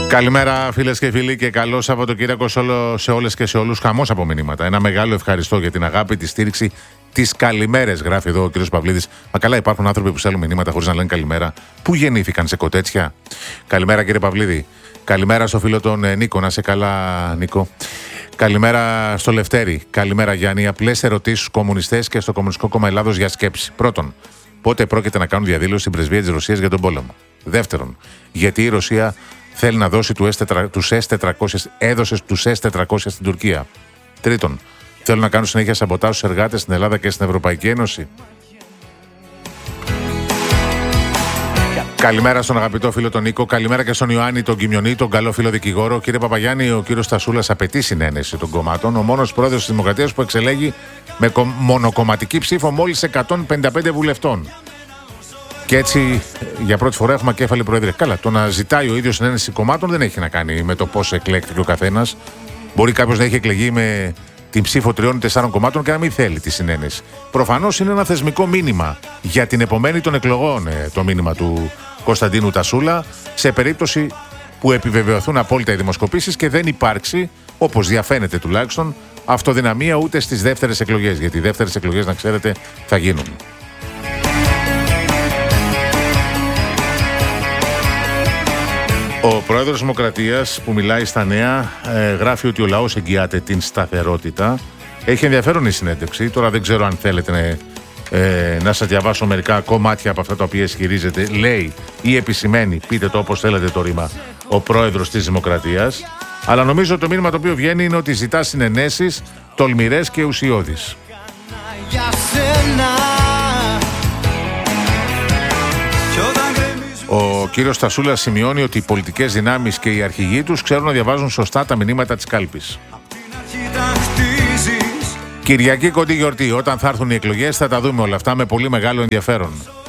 Καλημέρα φίλες και φίλοι και καλό Σαββατοκύριακο σε όλες και σε όλους. Χαμός από μηνύματα. Ένα μεγάλο ευχαριστώ για την αγάπη, τη στήριξη, τις καλημέρες. Γράφει εδώ ο κύριος Παυλίδης. Μα καλά, υπάρχουν άνθρωποι που στέλνουν μηνύματα χωρίς να λένε καλημέρα. Πού γεννήθηκαν, σε κοτέτσια? Καλημέρα κύριε Παυλίδη. Καλημέρα στο φίλο τον Νίκο. Να σε καλά, Νίκο. Καλημέρα στο Λευτέρη. Καλημέρα Γιάννη. Απλές ερωτήσεις στους κομμουνιστές και στο Κομμουνιστικό Κόμμα Ελλάδος για σκέψη. Πρώτον, πότε πρόκειται να κάνουν διαδήλωση στην πρεσβεία της Ρωσίας για τον πόλεμο? Δεύτερον, γιατί η Ρωσία θέλει να δώσει τους S-400, έδωσε τους S-400 στην Τουρκία? Τρίτον, θέλουν να κάνουν συνέχεια σαμποτάζ στους εργάτες στην Ελλάδα και στην Ευρωπαϊκή Ένωση. Καλημέρα στον αγαπητό φίλο τον Νίκο. Καλημέρα και στον Ιωάννη τον Κιμιονή, τον καλό φίλο δικηγόρο. Κύριε Παπαγιάννη, ο κύριος Στασούλας απαιτεί συνένεση των κομμάτων. Ο μόνος πρόεδρος της Δημοκρατίας που εξελέγει με μονοκομματική ψήφο μόλις 155 βουλευτών. Και έτσι για πρώτη φορά έχουμε ακέφαλη προεδρία. Καλά, το να ζητάει ο ίδιος συνένεση κομμάτων δεν έχει να κάνει με το πώς εκλέχθηκε ο καθένας. Μπορεί κάποιος να έχει εκλεγεί με την ψήφο 3-4 κομμάτων και να μην θέλει τη συνένεση. Προφανώς είναι ένα θεσμικό μήνυμα για την επομένη των εκλογών το μήνυμα του Κωνσταντίνου Τασούλα, σε περίπτωση που επιβεβαιωθούν απόλυτα οι δημοσκοπήσεις και δεν υπάρξει, όπως διαφαίνεται τουλάχιστον, αυτοδυναμία ούτε στις δεύτερες εκλογές. Γιατί οι δεύτερες εκλογές, να ξέρετε, θα γίνουν. Ο πρόεδρος της Δημοκρατίας που μιλάει στα Νέα γράφει ότι ο λαός εγγυάται την σταθερότητα. Έχει ενδιαφέρον η συνέντευξη. Τώρα δεν ξέρω αν θέλετε να σας διαβάσω μερικά κομμάτια από αυτά τα οποία ισχυρίζεται, λέει ή επισημαίνει, πείτε το όπως θέλετε το ρήμα, ο πρόεδρος της Δημοκρατίας. Αλλά νομίζω το μήνυμα το οποίο βγαίνει είναι ότι ζητά συνενέσεις τολμηρές και ουσιώδεις. Ο κύριος Στασούλας σημειώνει ότι οι πολιτικές δυνάμεις και οι αρχηγοί τους ξέρουν να διαβάζουν σωστά τα μηνύματα της κάλπης. Κυριακή κοντή γιορτή. Όταν θα έρθουν οι εκλογές θα τα δούμε όλα αυτά με πολύ μεγάλο ενδιαφέρον.